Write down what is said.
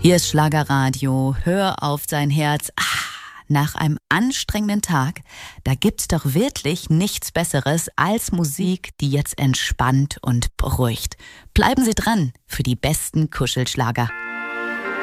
Hier ist Schlagerradio. Hör auf dein Herz. Nach einem anstrengenden Tag, da gibt's doch wirklich nichts Besseres als Musik, die jetzt entspannt und beruhigt. Bleiben Sie dran für die besten Kuschelschlager.